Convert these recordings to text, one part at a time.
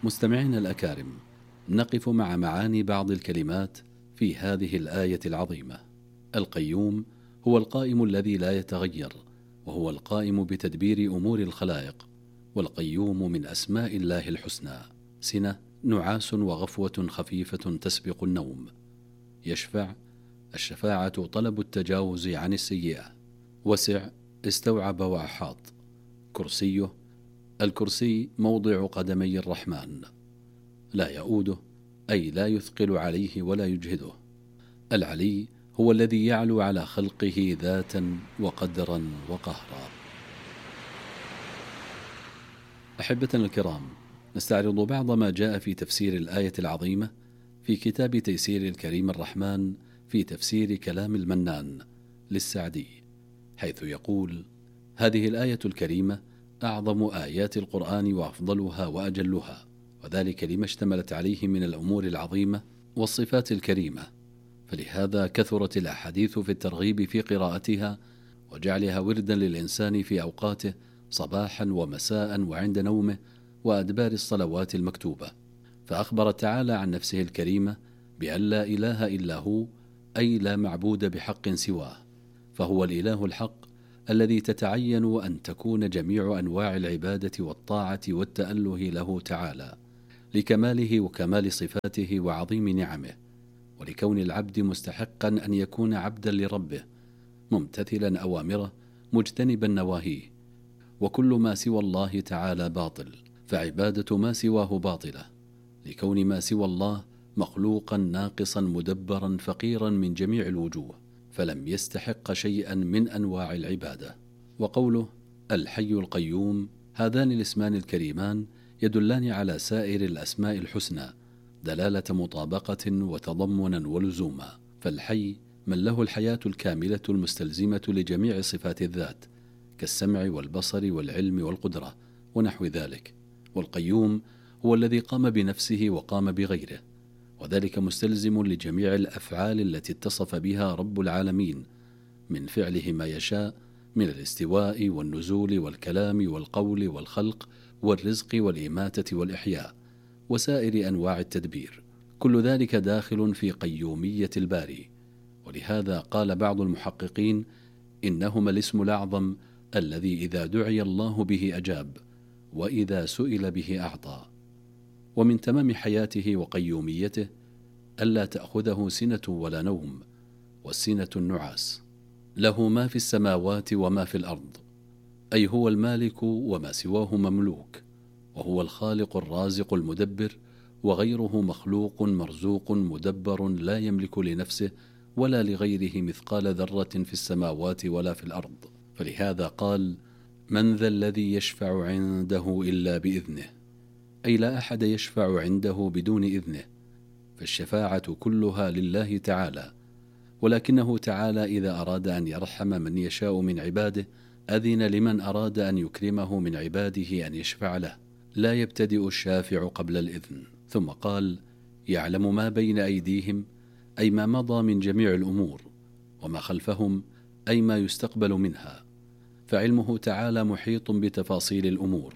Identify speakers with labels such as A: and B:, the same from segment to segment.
A: مستمعينا الأكارم، نقف مع معاني بعض الكلمات في هذه الآية العظيمة. القيوم هو القائم الذي لا يتغير، وهو القائم بتدبير أمور الخلائق. والقيوم من أسماء الله الحسنى. سنة، نعاس وغفوة خفيفة تسبق النوم. يشفع، الشفاعة طلب التجاوز عن السيئة. وسع، استوعب وأحاط. كرسيه، الكرسي موضع قدمي الرحمن. لا يؤوده، أي لا يثقل عليه ولا يجهده. العلي هو الذي يعلو على خلقه ذاتا وقدرا وقهرا. أحبتنا الكرام، نستعرض بعض ما جاء في تفسير الآية العظيمة في كتاب تيسير الكريم الرحمن في تفسير كلام المنان للسعدي، حيث يقول: هذه الآية الكريمة أعظم آيات القرآن وأفضلها وأجلها، وذلك لما اشتملت عليه من الأمور العظيمة والصفات الكريمة، فلهذا كثرت الأحاديث في الترغيب في قراءتها وجعلها وردا للإنسان في أوقاته صباحا ومساء وعند نومه وأدبار الصلوات المكتوبة. فأخبر تعالى عن نفسه الكريمة بأن لا إله إلا هو، أي لا معبود بحق سواه، فهو الإله الحق الذي تتعين أن تكون جميع أنواع العبادة والطاعة والتأله له تعالى، لكماله وكمال صفاته وعظيم نعمه، ولكون العبد مستحقا أن يكون عبدا لربه، ممتثلا أوامره مجتنبا نواهيه. وكل ما سوى الله تعالى باطل، فعبادة ما سواه باطلة، لكون ما سوى الله مخلوقا ناقصا مدبرا فقيرا من جميع الوجوه، فلم يستحق شيئا من أنواع العبادة. وقوله الحي القيوم، هذان الاسمان الكريمان يدلان على سائر الأسماء الحسنى دلالة مطابقة وتضمنا ولزوما. فالحي من له الحياة الكاملة المستلزمة لجميع صفات الذات، كالسمع والبصر والعلم والقدرة ونحو ذلك. والقيوم هو الذي قام بنفسه وقام بغيره، وذلك مستلزم لجميع الأفعال التي اتصف بها رب العالمين من فعله ما يشاء من الاستواء والنزول والكلام والقول والخلق والرزق والإماتة والإحياء وسائر أنواع التدبير. كل ذلك داخل في قيومية الباري. ولهذا قال بعض المحققين إنهما الاسم الأعظم الذي إذا دعي الله به أجاب، وإذا سئل به أعطى. ومن تمام حياته وقيوميته ألا تأخذه سنة ولا نوم، والسنة النعاس. له ما في السماوات وما في الأرض، أي هو المالك وما سواه مملوك، وهو الخالق الرازق المدبر، وغيره مخلوق مرزوق مدبر لا يملك لنفسه ولا لغيره مثقال ذرة في السماوات ولا في الأرض. فلهذا قال: من ذا الذي يشفع عنده إلا بإذنه، أي لا أحد يشفع عنده بدون إذنه، فالشفاعة كلها لله تعالى. ولكنه تعالى إذا أراد أن يرحم من يشاء من عباده أذن لمن أراد أن يكرمه من عباده أن يشفع له، لا يبتدئ الشافع قبل الإذن. ثم قال: يعلم ما بين أيديهم، أي ما مضى من جميع الأمور، وما خلفهم، أي ما يستقبل منها. فعلمه تعالى محيط بتفاصيل الأمور،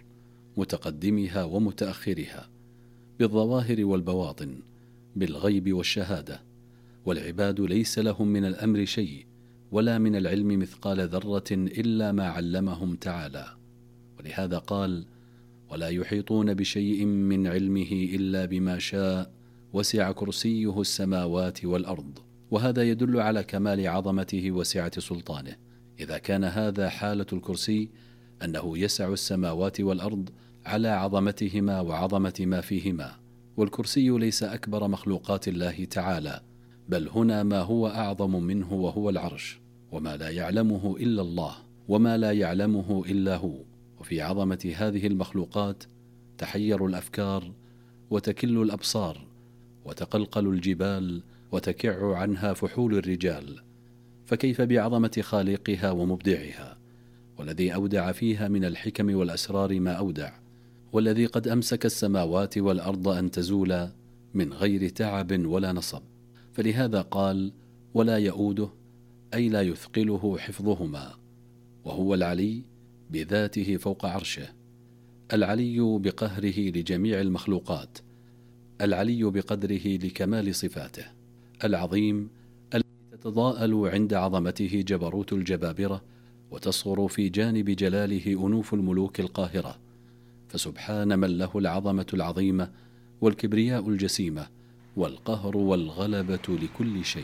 A: متقدمها ومتأخرها، بالظواهر والبواطن، بالغيب والشهادة. والعباد ليس لهم من الأمر شيء ولا من العلم مثقال ذرة إلا ما علمهم تعالى. ولهذا قال: ولا يحيطون بشيء من علمه إلا بما شاء وسع كرسيه السماوات والأرض. وهذا يدل على كمال عظمته وسعة سلطانه، إذا كان هذا حالة الكرسي أنه يسع السماوات والأرض على عظمتهما وعظمة ما فيهما. والكرسي ليس أكبر مخلوقات الله تعالى، بل هنا ما هو أعظم منه، وهو العرش، وما لا يعلمه إلا الله، وما لا يعلمه إلا هو. وفي عظمة هذه المخلوقات تحير الأفكار وتكل الأبصار وتقلقل الجبال وتكع عنها فحول الرجال، فكيف بعظمة خالقها ومبدعها، والذي أودع فيها من الحكم والأسرار ما أودع، والذي قد أمسك السماوات والأرض أن تزولا من غير تعب ولا نصب. فلهذا قال: ولا يؤوده، أي لا يثقله حفظهما، وهو العلي بذاته فوق عرشه، العلي بقهره لجميع المخلوقات، العلي بقدره لكمال صفاته، العظيم الذي تتضاءل عند عظمته جبروت الجبابرة وتصغر في جانب جلاله أنوف الملوك القاهرة، فسبحان من له العظمة العظيمة والكبرياء الجسيمة والقهر والغلبة لكل شيء.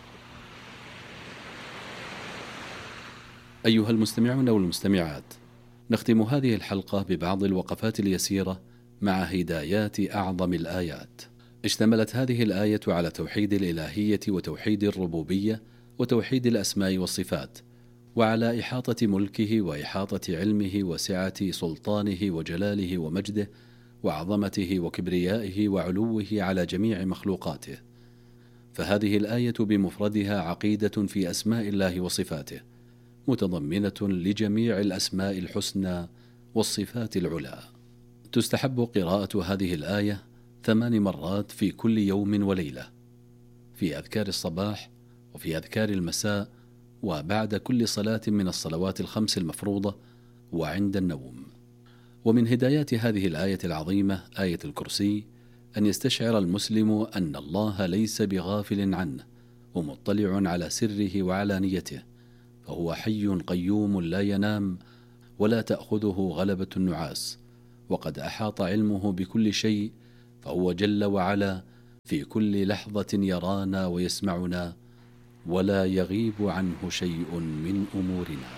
A: أيها المستمعون والمستمعات، نختم هذه الحلقة ببعض الوقفات اليسيرة مع هدايات أعظم الآيات. اشتملت هذه الآية على توحيد الإلهية وتوحيد الربوبية وتوحيد الأسماء والصفات، وعلى إحاطة ملكه وإحاطة علمه وسعة سلطانه وجلاله ومجده وعظمته وكبريائه وعلوه على جميع مخلوقاته. فهذه الآية بمفردها عقيدة في أسماء الله وصفاته، متضمنة لجميع الأسماء الحسنى والصفات العلى. تستحب قراءة هذه الآية 8 مرات في كل يوم وليلة، في أذكار الصباح وفي أذكار المساء وبعد كل صلاة من الصلوات ال5 المفروضة وعند النوم. ومن هدايات هذه الآية العظيمة آية الكرسي أن يستشعر المسلم أن الله ليس بغافل عنه ومطلع على سره وعلانيته، فهو حي قيوم لا ينام ولا تأخذه غلبة النعاس، وقد أحاط علمه بكل شيء، فهو جل وعلا في كل لحظة يرانا ويسمعنا ولا يغيب عنه شيء من أمورنا.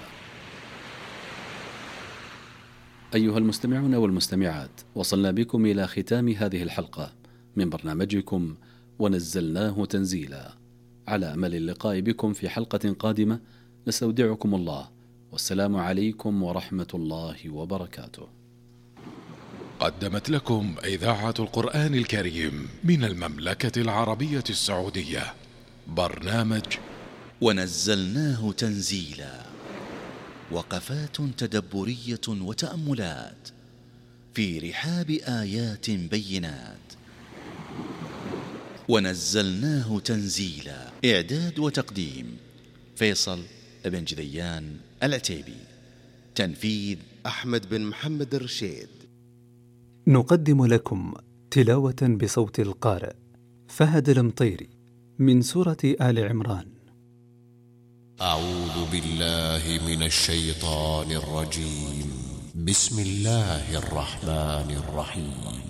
A: أيها المستمعون والمستمعات، وصلنا بكم إلى ختام هذه الحلقة من برنامجكم ونزلناه تنزيلا. على أمل اللقاء بكم في حلقة قادمة، نستودعكم الله، والسلام عليكم ورحمة الله وبركاته.
B: قدمت لكم إذاعة القرآن الكريم من المملكة العربية السعودية برنامج
C: ونزلناه تنزيلا، وقفات تدبرية وتأملات في رحاب آيات بينات. ونزلناه تنزيلا، إعداد وتقديم فيصل بن جذيان العتيبي، تنفيذ
D: أحمد بن محمد الرشيد.
E: نقدم لكم تلاوة بصوت القارئ فهد المطيري من سورة آل عمران.
F: أعوذ بالله من الشيطان الرجيم. بسم الله الرحمن الرحيم.